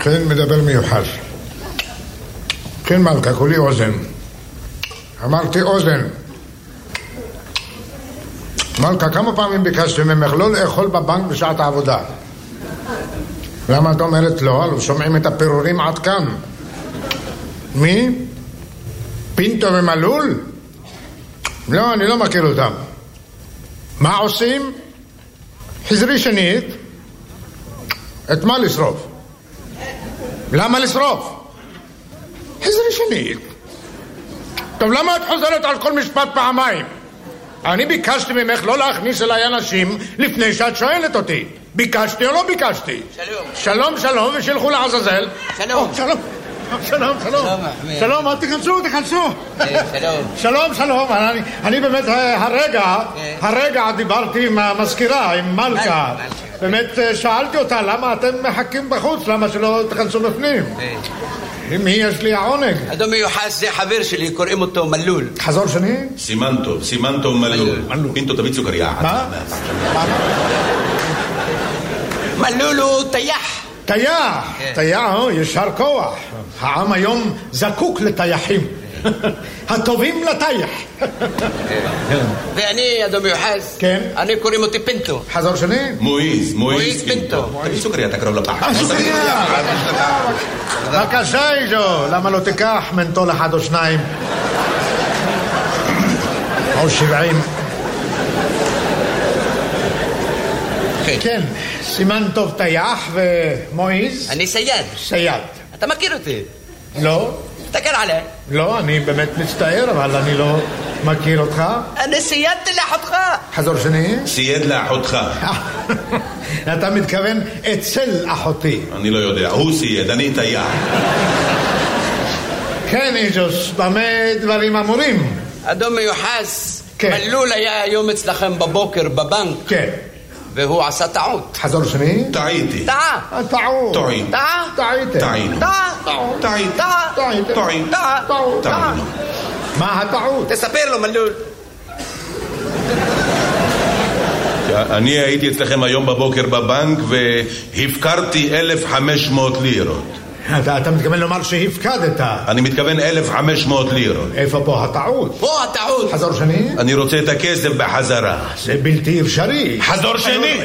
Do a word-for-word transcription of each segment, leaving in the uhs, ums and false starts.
כן, מדבר מיוחד. כן, מלכה, כולי אוזן. אמרתי אוזן. מלכה, כמה פעמים ביקשתי ממך לא לאכול בבנק בשעת העבודה? למה את אומרת לא? לא שומעים את הפירורים עד כאן. מי? פינטו ומלול? לא, אני לא מכיר אותם. מה עושים? חזרי שנית. את מה לשרוף? למה לשרוף? חזרי שנית. טוב, למה את חוזרת על כל משפט פעמיים? אני ביקשתי ממך לא להכניס אליי אנשים לפני שאת שואלת אותי. ביקשתי או לא ביקשתי? שלום. שלום, שלום, ושילכו לעזאזל. שלום. שלום. שלום, שלום. שלום, אל תכנסו, תכנסו. שלום. שלום, שלום. אני, אני באמת הרגע, הרגע דיברתי עם המזכירה, עם מלכה. באמת שאלתי אותה, למה אתם מחכים בחוץ? למה שלא תכנסו בפנים? מי יש לי העונג? אדון מיוחס, זה חבר שלי, קוראים אותו מלול. חזור שני? סימן טוב, סימן טוב מלול. פינטו, תביא סוכריה. מה? מלול הוא טייח. טייח, טייח, ישר כוח. העם היום זקוק לטייחים. הטובים לטייח. ואני, אדון מיוחס, כן? אני קוראים אותי פינטו. חזור שני? מויז, מויז מויז פינטו. תביא סוכריה, תקרוב לפח. אה, סוכריה. בבקשה, איזו. למה לא תיקח מנטול אחד או שניים? או שבעים. כן, סימן טוב טייח ומויז. אני סייד. סייד. אתה מכיר אותי? לא. תסתכל עליי. לא, אני באמת מצטער, אבל אני לא מכיר אותך. אני סיידתי לאחותך. חזור שני? סייד לאחותך. אתה מתכוון אצל אחותי. אני לא יודע, הוא סייד, אני טייח. כן, איזוס, במה דברים אמורים? אדון מיוחס, כן. מלול היה היום אצלכם בבוקר בבנק. כן. והוא עשה טעות. חזור שני? טעיתי. טעה. טעות. טועים. טעה. טעיתם. טעינו. טעה. טעיתי. טעה. טעיתם. טועים. טעה. טעות. טעינו. מה הטעות? תספר לו מלול. אני הייתי אצלכם היום בבוקר בבנק והפקרתי אלף וחמש מאות לירות. אתה, אתה מתכוון לומר שהפקדת. אני מתכוון אלף וחמש מאות לירות. איפה פה הטעות? פה הטעות. חזור שני? אני רוצה את הכסף בחזרה. זה בלתי אפשרי. חזור שני.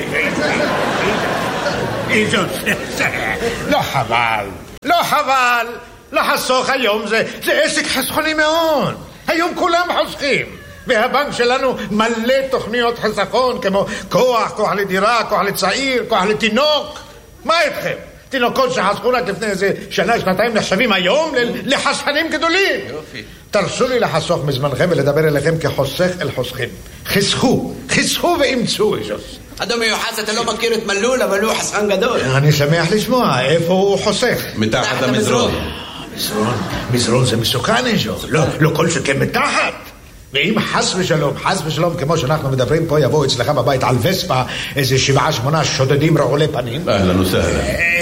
לא חבל. לא חבל. לחסוך היום זה, זה עסק חסכוני מאוד. היום כולם חוסכים. והבנק שלנו מלא תוכניות חסכון כמו כוח, כוח לדירה, כוח לצעיר, כוח לתינוק. מה איתכם? תינוקות שחסכו רק לפני איזה שנה, שנתיים נחשבים היום לחסכנים גדולים. יופי. תרשו לי לחסוך מזמנכם ולדבר אליכם כחוסך אל חוסכים. חסכו, חסכו ואימצו איזוס. אדון מיוחס, אתה לא מכיר את מלול, אבל הוא חסכן גדול. אני שמח לשמוע, איפה הוא חוסך? מתחת המזרון. מזרון, מזרון זה מסוכן איזוס. לא, לא כל שכן מתחת. ואם חס ושלום, חס ושלום, כמו שאנחנו מדברים פה, יבואו אצלך בבית על וספה איזה שבעה שמונה שודדים רעולי פנים. אהלן וסהלן.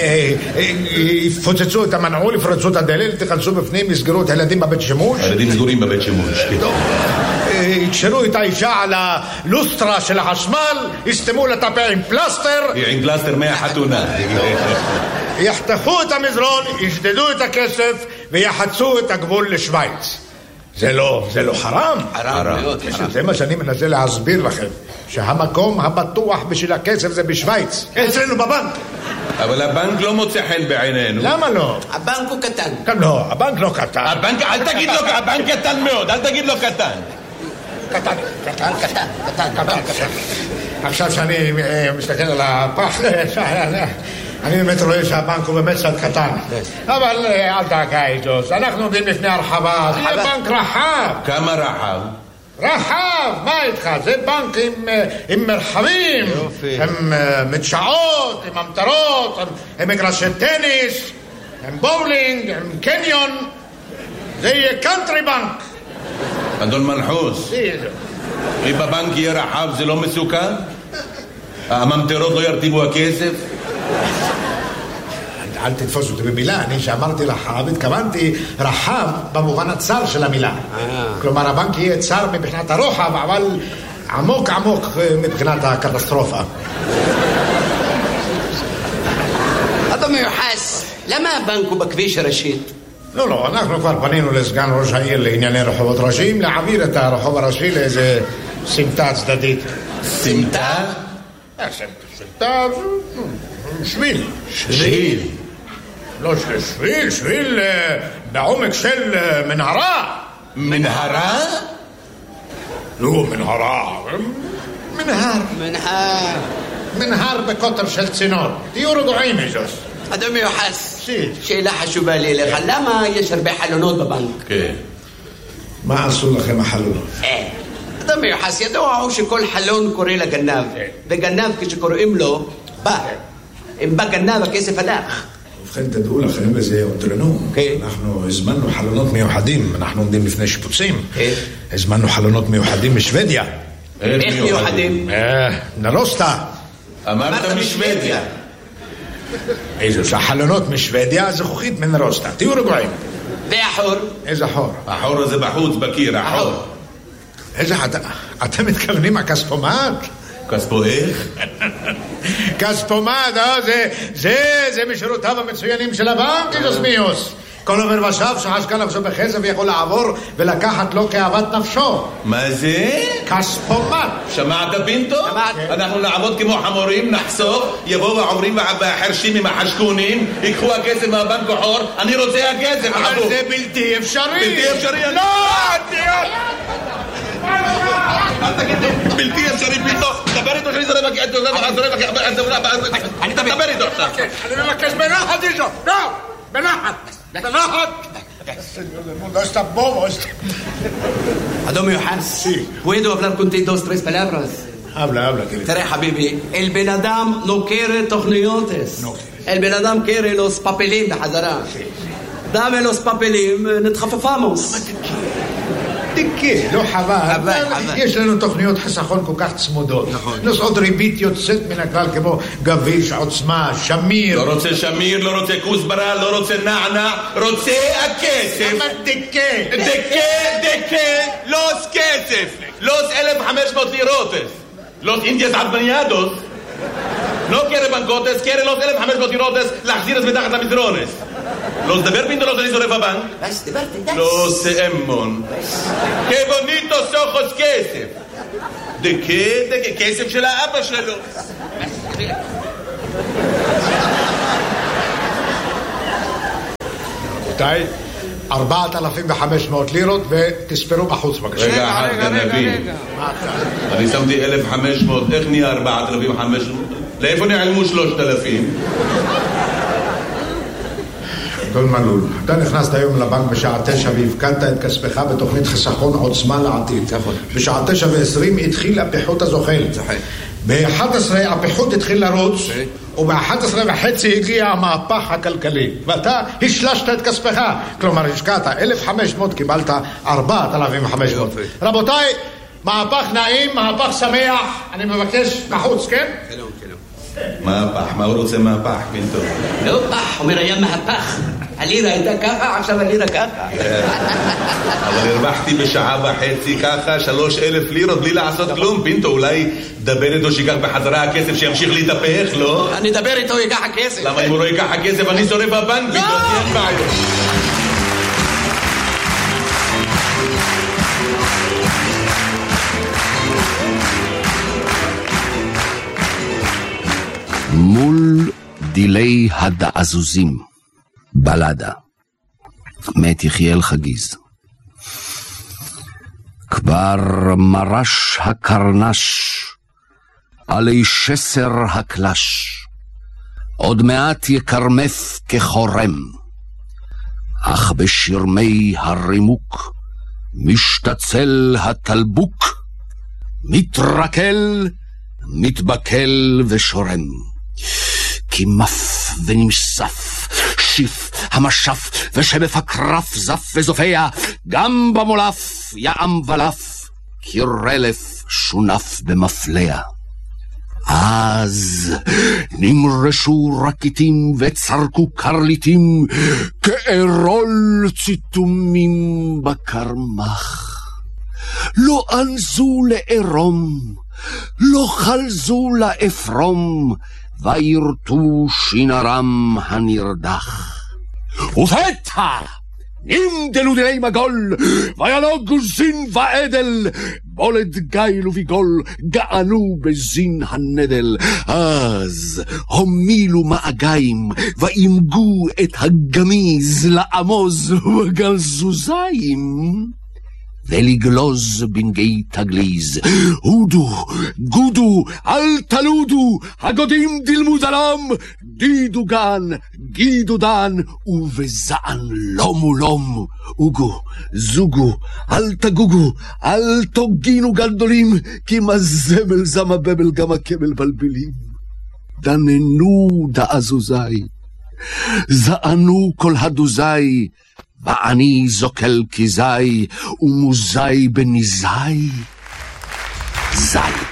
יפוצצו את המנעול, יפרצו את הדלת, תכנסו בפנים, יסגרו את הילדים בבית שימוש. הילדים סגורים בבית שימוש. יקשרו את האישה על הלוסטרה של החשמל, יסתמו לטפה עם פלסטר. עם פלסטר מהחתונה. יחתכו את המזרון, ישדדו את הכסף ויחצו את הגבול לשוויץ. זה לא, זה לא חרם. חרם מאוד. זה מה שאני מנסה להסביר לכם, שהמקום הבטוח בשביל הכסף זה בשוויץ, אצלנו בבנק. אבל הבנק לא מוצא חן בעינינו. למה לא? הבנק הוא קטן. גם לא, הבנק לא קטן. הבנק, אל תגיד לו, הבנק קטן מאוד, אל תגיד לו קטן. קטן, קטן, קטן, קטן, קטן, קטן. עכשיו שאני מסתכל על הפח, אני באמת רואה שהבנק הוא באמת קצת קטן. אבל אל תעקע איתוס, אנחנו עומדים לפני הרחבה, זה בנק רחב. כמה רחב? רחב, מה איתך? זה בנק עם מרחבים, עם מדשאות, עם המטרות, עם מגרשי טניס, עם בולינג, עם קניון. זה יהיה קאנטרי בנק. אדון מנחוס, אם בבנק יהיה רחב זה לא מסוכן? הממטרות לא ירטיבו הכסף? אל תתפוס אותי במילה, אני שאמרתי רחב, התכוונתי רחב במובן הצר של המילה. כלומר, הבנק יהיה צר מבחינת הרוחב, אבל עמוק עמוק מבחינת הקטסטרופה. אדון מיוחס, למה הבנק הוא בכביש הראשית? לא, לא, אנחנו כבר פנינו לסגן ראש העיר לענייני רחובות ראשיים להעביר את הרחוב הראשי לאיזה סמטה צדדית. סמטה? סמטה, שביל. שביל? לא, שביל, שביל בעומק של מנהרה. מנהרה? לא, מנהרה. מנהר. מנהר. מנהר בקוטר של צינור. תהיו רגועים, איזוס. אדון מיוחס, שי. שאלה חשובה לי לך, למה יש הרבה חלונות בבנק? כן. מה עשו לכם החלונות? אה, אדון מיוחס, ידוע הוא שכל חלון קורא לגנב, וגנב כשקוראים לו, בא. אם בא גנב, הכסף הלך. ובכן, תדעו לכם, וזה אותרנו. אנחנו הזמנו חלונות מיוחדים, אנחנו עומדים לפני שיפוצים. הזמנו חלונות מיוחדים משוודיה. איך מיוחדים? נרוסטה. אמרת משוודיה. איזו שהחלונות משוודיה, זכוכית מנרוסטה. תהיו רגועים. והחור? איזה חור? החור הזה בחוץ, בקיר, החור. איזה חד... אתם מתכוונים הכספומט? כספו איך? כספומט, אה? זה, זה, זה משורותיו המצוינים של הבנק, איזוס מיוס. כל עובר ושב שחשקה נפשו בחסד ויכול לעבור ולקחת לו כאוות נפשו. מה זה? כספומט. שמעת פינטו? שמעת. אנחנו נעבוד כמו חמורים, נחסוך, יבואו העוברים והחרשים עם החשקונים, ייקחו הכסף מהבנק בחור, אני רוצה הכסף. אבל זה בלתי אפשרי. בלתי אפשרי? לא! אל תגיד לי, בלתי אפשרי פינטו, דבר איתו שאני זורם הכסף, אני דבר איתו עכשיו. אני מבקש בנחת איתו, לא! בנחת! בנחת! No está bobo. אדון מיוחס, puedo hablar contigo dos tres palabras. habla, habla, querido. תראה חביבי, אל בן אדם לא קרא תוכניותס. אל בן אדם קרא los papeלים בחזרה. דame los papeלים, נתחפפמוס. תקה, לא חבל. יש לנו תוכניות חסכון כל כך צמודות. נוסעות ריבית יוצאת מן הכלל כמו גביש, עוצמה, שמיר. לא רוצה שמיר, לא רוצה כוסברה, לא רוצה נענה, רוצה הכסף. אבל תקה. דקה, דקה, לוס כסף. לוס אלף וחמש מאות לירוטס. לוס אינדיאס עדבניאדוס. לא קרא בנקוטס, קרא לוס אלף וחמש מאות לירוטס, להחזיר את מתחת למזרונס. לא סדבר פינטו, לא סדבר בבנק. בס, דברתי, דס. לא סאמון. כבוניטו סוחוס כסף. דקה, דקה, כסף של האבא שלו. רבותיי, ארבעת אלפים וחמש מאות לירות ותספרו בחוץ בבקשה. רגע, אחד גנבי. אני שמתי אלף וחמש מאות, איך נהיה ארבעת אלפים וחמש מאות? לאיפה נעלמו שלושת אלפים? אדון מלול, אתה נכנסת היום לבנק בשעה תשע והפקדת את כספך בתוכנית חיסכון עוצמה לעתיד. בשעה תשע ועשרים התחיל הפיחות הזוחל. ב-אחת עשרה הפיחות התחיל לרוץ, וב-אחת עשרה וחצי הגיע המהפך הכלכלי, ואתה השלשת את כספך. כלומר, השקעת אלף וחמש מאות, קיבלת ארבעת אלפים וחמש מאות. רבותיי, מהפך נעים, מהפך שמח. אני מבקש בחוץ, כן? שלום, שלום. מהפך, מה הוא רוצה מהפך, פינטו? לא פח, אומר היה מהפך. הלירה הייתה ככה, עכשיו הלירה ככה. אבל הרווחתי בשעה וחצי ככה שלוש אלף לירות בלי לעשות כלום. פינטו, אולי דבר איתו שיקח בחזרה הכסף שימשיך להתהפך, לא? אני אדבר איתו, ייקח הכסף. למה אם הוא לא ייקח הכסף אני שורף בבנק? פינטו, אין בעיות. מול דילי הדעזוזים, בלדה, מת יחיאל חגיז. כבר מרש הקרנש, עלי שסר הקלש, עוד מעט יקרמף כחורם, אך בשרמי הרימוק, משתצל התלבוק, מתרקל, מתבקל ושורם. כי מף ונמסף, שיף המשף ושבף הקרף זף וזופע, גם במולף יעם ולף, כי רלף שונף במפלע. אז נמרשו רקיטים וצרקו קרליטים, כארול ציתומים בקרמח. לא אנזו לערום, לא חלזו לאפרום, וירטו שינרם הנרדח. ופתע נמדלו דיני מגול, וינוגו זין ועדל, בולד גיל וביגול, גענו בזין הנדל. אז הומילו מאגיים, ואימגו את הגמיז לעמוז וגל זוזיים, ולגלוז בנגי תגליז. הודו, גודו, אל תלודו, הגודים דילמו דלם, דידו גן, גידו דן, ובזען לומו לום. אוגו, זוגו, אל תגוגו, אל תוגינו גדולים, כי מזמל זם הבבל גם הכבל בלבלים. דננו דעזוזי, זענו כל הדוזי, ואני זוקל כזי, ומוזי בניזי, זי.